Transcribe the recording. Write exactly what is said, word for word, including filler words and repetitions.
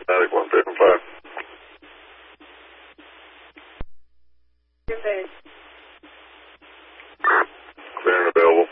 Attic one seven five. Your base. Clear and available.